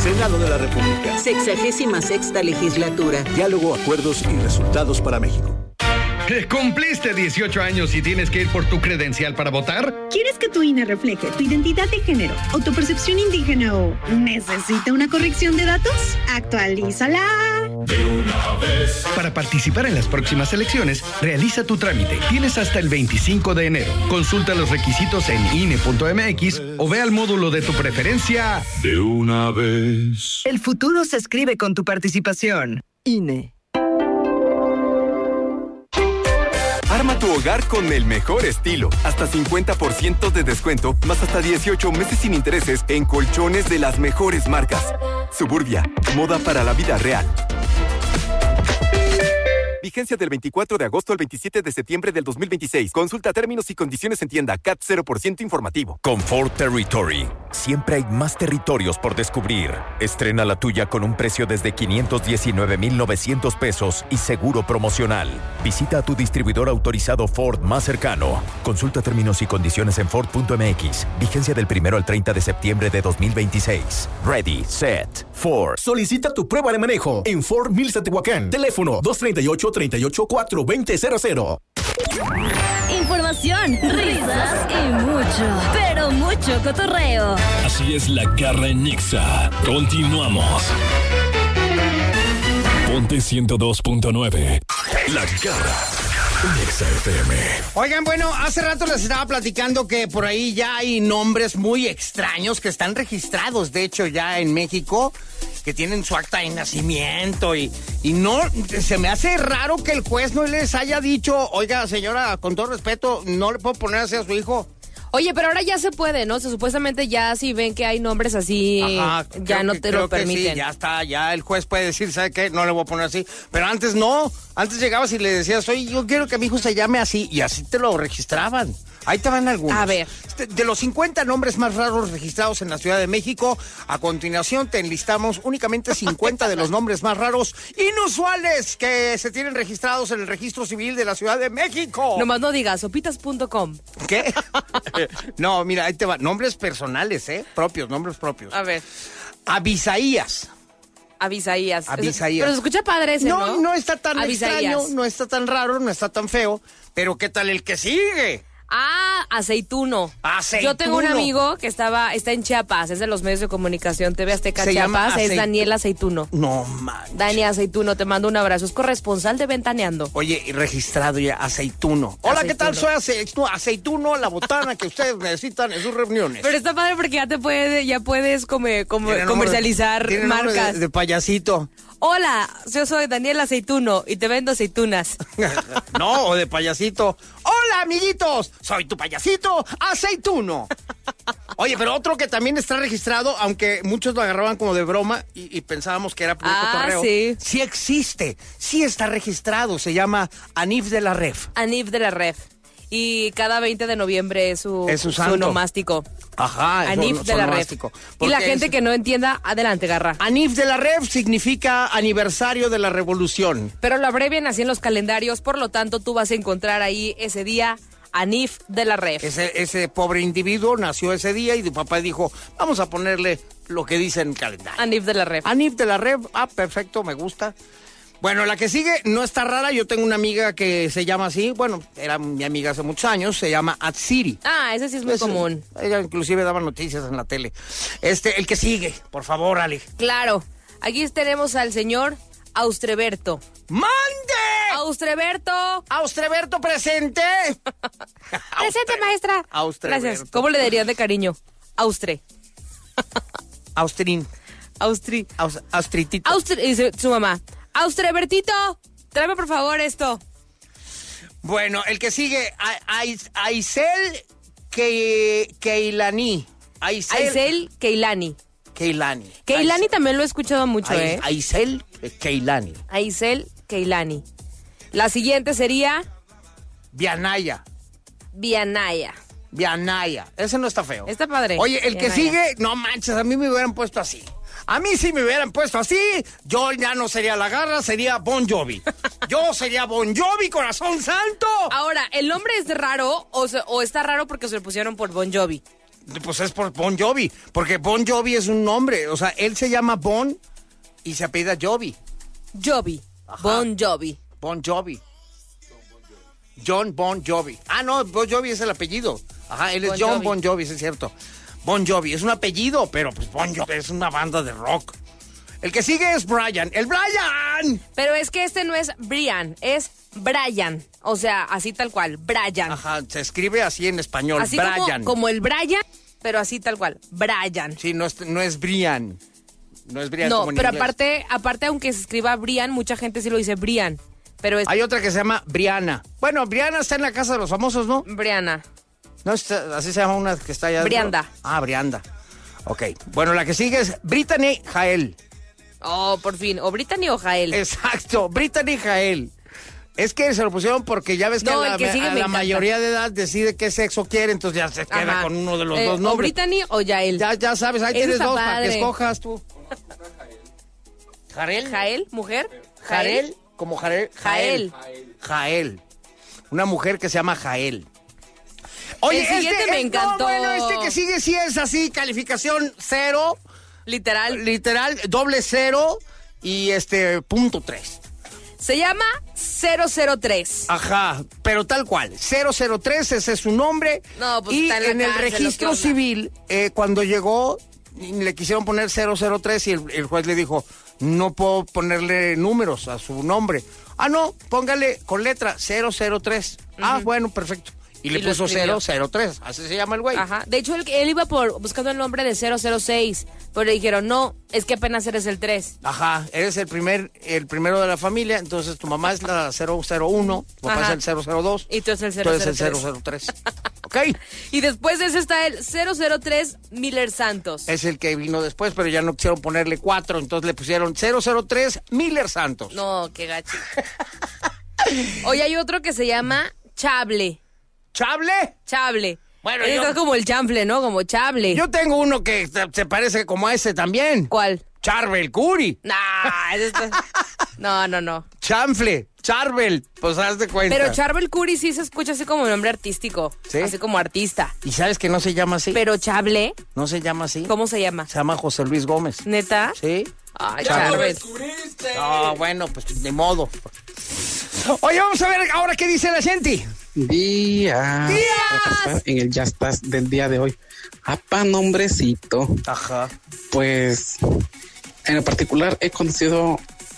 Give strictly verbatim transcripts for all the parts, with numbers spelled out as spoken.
Senado de la República. Sexagésima sexta legislatura. Diálogo, acuerdos y resultados para México. ¿Cumpliste dieciocho años y tienes que ir por tu credencial para votar? ¿Quieres que tu I N E refleje tu identidad de género o tu percepción indígena o necesita una corrección de datos? ¡Actualízala! De una vez. Para participar en las próximas elecciones, realiza tu trámite. Tienes hasta el veinticinco de enero. Consulta los requisitos en I N E punto M X o ve al módulo de tu preferencia. De una vez. El futuro se escribe con tu participación. I N E. Arma tu hogar con el mejor estilo. Hasta cincuenta por ciento de descuento, más hasta dieciocho meses sin intereses en colchones de las mejores marcas. Suburbia, moda para la vida real. Vigencia del veinticuatro de agosto al veintisiete de septiembre del dos mil veintiséis. Consulta términos y condiciones en tienda. C A T cero por ciento informativo. Confort Territory. Siempre hay más territorios por descubrir. Estrena la tuya con un precio desde quinientos diecinueve mil novecientos pesos y seguro promocional. Visita a tu distribuidor autorizado Ford más cercano. Consulta términos y condiciones en Ford punto M X. Vigencia del primero al treinta de septiembre de dos mil veintiséis. Ready, set, Ford. Solicita tu prueba de manejo en Ford Mills Tehuacán. Teléfono dos treinta y ocho, treinta y ocho, cuatro veinte cero cero. Información, risas y mucho, pero mucho cotorreo. Así es la garra en Nexa. Continuamos. Ponte ciento dos punto nueve. La garra en Nexa F M. Oigan, bueno, hace rato les estaba platicando que por ahí ya hay nombres muy extraños que están registrados, de hecho, ya en México, que tienen su acta de nacimiento y, y no, se me hace raro que el juez no les haya dicho, oiga, señora, con todo respeto, no le puedo poner así a su hijo. Oye, pero ahora ya se puede, ¿no? O sea, supuestamente ya si ven que hay nombres así, Ajá, ya no que, te lo permiten. Sí, ya está, ya el juez puede decir, ¿sabe qué? No le voy a poner así. Pero antes no, antes llegabas y le decías, oye, yo quiero que mi hijo se llame así, y así te lo registraban. Ahí te van algunos. A ver. De los cincuenta nombres más raros registrados en la Ciudad de México, a continuación te enlistamos únicamente cincuenta de los nombres más raros inusuales que se tienen registrados en el Registro Civil de la Ciudad de México. Nomás no digas, sopitas punto com. ¿Qué? No, mira, ahí te va. Nombres personales, ¿eh? Propios, nombres propios. A ver. Abisaías. Abisaías. Abisaías. Pero se escucha padre ese, ¿no? No, no está tan Abisaías. extraño, no está tan raro, no está tan feo. Pero ¿qué tal el que sigue? Ah, aceituno. Aceituno. Yo tengo un amigo que estaba, está en Chiapas, es de los medios de comunicación, T V Azteca Chiapas, es Daniel Aceituno. No manches. Dani Aceituno, te mando un abrazo, es corresponsal de Ventaneando. Oye, registrado ya, Aceituno. Hola, Aceituno. ¿Qué tal? Soy Aceituno, Aceituno, la botana que ustedes necesitan en sus reuniones. Pero está padre porque ya te puede, ya puedes come, come, comercializar nombre, marcas. De, de payasito. Hola, yo soy Daniel Aceituno y te vendo aceitunas. No, o de payasito. Hola, amiguitos, soy tu payasito Aceituno. Oye, pero otro que también está registrado, aunque muchos lo agarraban como de broma y, y pensábamos que era puro ah, cotorreo. Sí. Sí existe, sí está registrado, se llama Anif de la Ref. Anif de la Ref. Y cada veinte de noviembre es su, es su, su nomástico. Ajá, Anif es de la Ref. Y la gente es... que no entienda, adelante, Garra. Anif de la Ref significa aniversario de la revolución. Pero lo abrevian así en los calendarios, por lo tanto tú vas a encontrar ahí ese día Anif de la Ref. Ese, ese pobre individuo nació ese día y tu papá dijo, vamos a ponerle lo que dice en el calendario. Anif de la Ref. Anif de la Ref, ah, perfecto, me gusta. Bueno, la que sigue no está rara. Yo tengo una amiga que se llama así. Bueno, era mi amiga hace muchos años. Se llama Atsiri. Ah, ese sí es muy ese, común. Ella inclusive daba noticias en la tele. Este, el que sigue, por favor, Ale. Claro. Aquí tenemos al señor Austreberto. ¡Mande! ¡Austreberto! ¡Austreberto presente! Presente, maestra. Austreberto. Gracias. ¿Cómo le dirían de cariño? Austre. Austrín. Austri. Aus, Austritito. Austre, dice su mamá. Austrebertito, tráeme por favor esto. Bueno, el que sigue, Aisel Keilani. Aisel Keilani. Keilani. Keilani también lo he escuchado mucho, ¿eh? Aisel Keilani. Aisel Keilani. La siguiente sería... Vianaya. Vianaya. Vianaya. Ese no está feo. Está padre. Oye, el Vianaya. que sigue, no manches, a mí me hubieran puesto así. A mí si me hubieran puesto así, yo ya no sería La Garra, sería Bon Jovi. Yo sería Bon Jovi, corazón santo. Ahora, ¿el nombre es raro o, se, o está raro porque se lo pusieron por Bon Jovi? Pues es por Bon Jovi, porque Bon Jovi es un nombre, o sea, él se llama Bon y se apellida Jovi. Jovi, Ajá. Bon Jovi. Bon Jovi. John Bon Jovi. Ah, no, Bon Jovi es el apellido. Ajá, él es bon John Jovi. Bon Jovi, es cierto. Bon Jovi es un apellido, pero pues Bon Jovi es una banda de rock. El que sigue es Brian. ¡El Brian! Pero es que este no es Brian, es Brian. O sea, así tal cual, Brian. Ajá, se escribe así en español, así Brian. Como, como el Brian, pero así tal cual, Brian. Sí, no es, no es Brian. No es Brian No, como en pero inglés. aparte, aparte, aunque se escriba Brian, mucha gente sí lo dice Brian. Pero es... Hay otra que se llama Brianna. Bueno, Brianna está en la casa de los famosos, ¿no? Brianna. No, está, así se llama una que está allá. Brianda. Ah, Brianda. Ok. Bueno, la que sigue es Brittany Jael. Oh, por fin. O Brittany o Jael. Exacto, Brittany Jael. Es que se lo pusieron porque ya ves que, no, a la, que sigue a la mayoría de edad decide qué sexo quiere, entonces ya se queda Ajá. con uno de los eh, dos nombres. O Brittany o Jael. Ya, ya sabes, ahí Eso tienes dos padre. para que escojas tú. ¿Jael? ¿Jael? ¿Mujer? ¿Jael? Como Jael. Jael. Jael. Una mujer que se llama Jael. Oye, el siguiente este, me encantó. No, bueno, este que sigue sí es así, calificación cero. Literal. Literal, doble cero y este, punto tres. Se llama cero cero tres. Ajá, pero tal cual. cero cero tres, ese es su nombre. No, pues y está en la en el cárcel, registro ¿qué onda? civil, eh, cuando llegó, le quisieron poner cero cero tres y el, el juez le dijo, no puedo ponerle números a su nombre. Ah, no, póngale con letra cero cero tres. Uh-huh. Ah, bueno, perfecto. Y, y le puso cero cero tres, así se llama el güey. Ajá, de hecho él, él iba por buscando el nombre de cero cero seis, pero le dijeron, no, es que apenas eres el tres. Ajá, eres el primer el primero de la familia, entonces tu mamá es la cero cero uno, tu papá es el cero cero dos. Y tú eres el cero cero tres. Tú eres el cero cero tres. ¿Ok? Y después de ese está el cero cero tres Miller Santos. Es el que vino después, pero ya no quisieron ponerle cuatro, entonces le pusieron cero cero tres Miller Santos. No, qué gacho. Hoy hay otro que se llama Chable. ¿Chable? Chable. Bueno, Eso yo... es como el chanfle, ¿no? Como Chable. Yo tengo uno que se parece como a ese también. ¿Cuál? Charbel Curry. Nah, eso está... No, no, no. Chanfle, Charbel, pues haz de cuenta. Pero Charbel Curry sí se escucha así como nombre artístico. ¿Sí? Así como artista. ¿Y sabes que no se llama así? Pero Chable. No se llama así. ¿Cómo se llama? Se llama José Luis Gómez. ¿Neta? Sí. Ay, Charbel. Charbel. No, bueno, pues de modo. Oye, vamos a ver ahora qué dice la gente. Días. Días. En el Ya Estás del día de hoy. Apa, nombrecito. Ajá. Pues, en lo particular, he conocido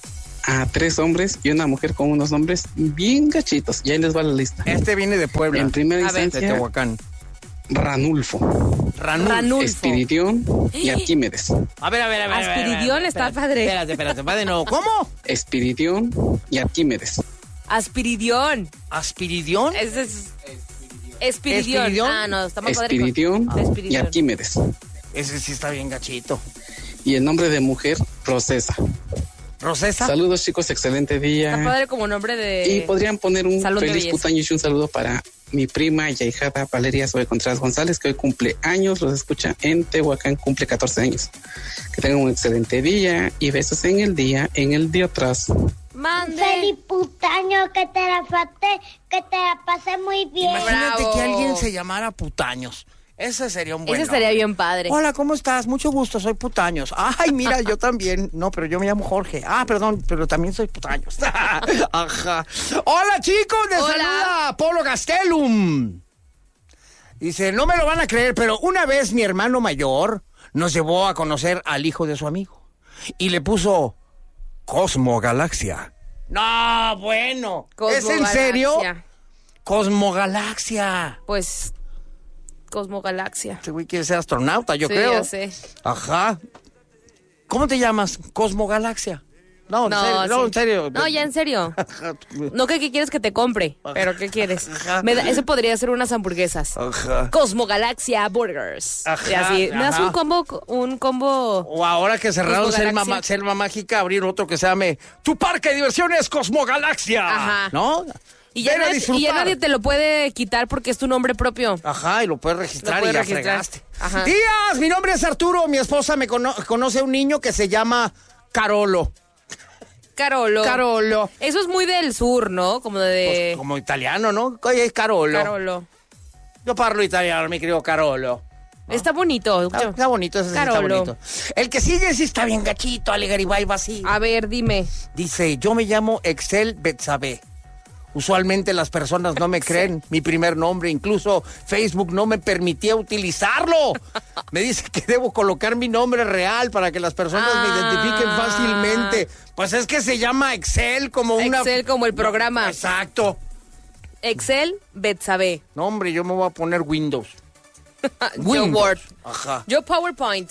a tres hombres y una mujer con unos nombres bien gachitos. Y ahí les va la lista. Este viene de Puebla. En primera a instancia, ver, de Tehuacán. Ranulfo. Ranulfo. Ranulfo. Espiridión y Arquímedes. A ver, a ver, a ver. Aspiridión está padre. Espérate, espérate, va de nuevo. ¿Cómo? Espiridión y Arquímedes. Aspiridión. ¿Aspiridión? Ese es... Espiridión. ¿Espiridión? Ah, no, está más padre. Espiridión con... y Espiridión. Arquímedes. Ese sí está bien gachito. Y el nombre de mujer, Rosesa. ¿Rosesa? Saludos, chicos, excelente día. Está padre como nombre de... Y podrían poner un Salón de feliz belleza. cumpleaños y un saludo para mi prima y ahijada Valeria Zoe Contreras González, que hoy cumple años, los escucha en Tehuacán, cumple catorce años. Que tengan un excelente día y besos en el día, en el día atrás. Mande. Feliz putaño, que te la pasé, que te la pasé muy bien. Imagínate Bravo. que alguien se llamara Putaños. Ese sería un buen Ese estaría nombre. bien padre. Hola, ¿cómo estás? Mucho gusto, soy Putaños. Ay, mira, yo también. No, pero yo me llamo Jorge. Ah, perdón, pero también soy Putaños. Ajá. Hola, chicos, les Hola. saluda Polo Gastelum. Dice, no me lo van a creer, pero una vez mi hermano mayor nos llevó a conocer al hijo de su amigo y le puso Cosmo Galaxia. No, bueno. ¿Es en serio? Cosmogalaxia. Pues, Cosmogalaxia. Este güey quiere ser astronauta, yo Sí, creo. ya sé. Ajá. ¿Cómo te llamas? Cosmogalaxia. No, en No, serio. No, sí. en serio. No, ya en serio. No, que qué quieres que te compre, pero ¿qué quieres? Me da- ese podría ser unas hamburguesas. Ajá. Cosmogalaxia Burgers. Ajá, Y así, ¿me das ajá. un combo, un combo? O ahora que cerraron Selma, Cosmogalaxia. Ma- Selma Mágica, abrir otro que se llame Tu Parque de Diversiones Cosmogalaxia. Ajá. ¿No? Y ya, Ven a nadie, y ya disfrutar. nadie te lo puede quitar porque es tu nombre propio. Ajá, y lo puedes registrar Lo puedes y ya registrar. fregaste. Ajá. Días, mi nombre es Arturo, mi esposa me cono- conoce a un niño que se llama Carolo. Carolo. Carolo. Eso es muy del sur, ¿no? Como de... Pues, como italiano, ¿no? Oye, es Carolo. Carolo. Yo parlo italiano, mi querido Carolo. Está bonito. Está, está bonito, ese sí está bonito. El que sigue sí está bien gachito, Ale Garibay, va así. A ver, dime. Dice, yo me llamo Excel Betsabe. Usualmente las personas no me creen mi primer nombre, incluso Facebook no me permitía utilizarlo. Me dice que debo colocar mi nombre real para que las personas ah. me identifiquen fácilmente. Pues es que se llama Excel como una... Excel como el programa. Exacto. Excel Betsabe. No, hombre, yo me voy a poner Windows. Yo Word. Ajá. Yo PowerPoint.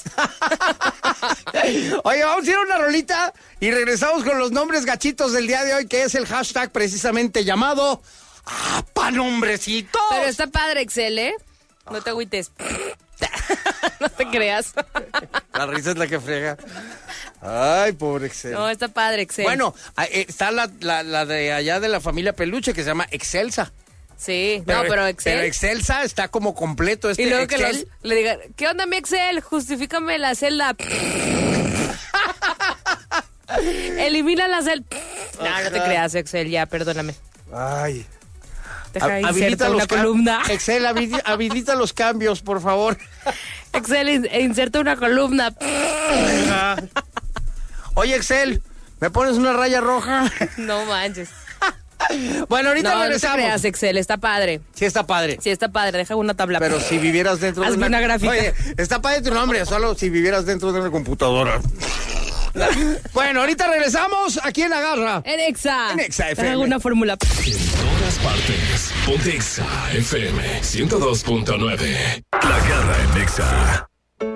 Oye, vamos a ir a una rolita y regresamos con los nombres gachitos del día de hoy, que es el hashtag precisamente llamado ¡Ah, pa' nombrecitos! Pero está padre Excel, ¿eh? No te agüites. No te creas. La risa es la que frega. Ay, pobre Excel. No, está padre Excel. Bueno, está la, la, la de allá de la familia Peluche que se llama Excelsa. Sí, pero, no, pero Excel. Pero Excelsa está como completo este y luego Excel. Que los, le digan, ¿qué onda mi Excel? Justifícame la celda. Elimina la celda. No, no te creas, Excel, ya, perdóname. Ay. Deja insertar una columna. Excel, habilita, habilita los cambios, por favor. Excel, in, inserta una columna. Oye, Excel, ¿me pones una raya roja? No manches. Bueno, ahorita no, regresamos. No te creas, Excel, está padre. Sí está padre. Sí está padre, deja una tabla. Pero si vivieras dentro Hazme de una... una gráfica. Oye, está padre tu nombre, solo si vivieras dentro de una computadora. Bueno, ahorita regresamos aquí en La Garra. En Exa. En Exa F M. Hago una fórmula. En todas partes. Ponte Exa F M ciento dos punto nueve. La Garra en Exa.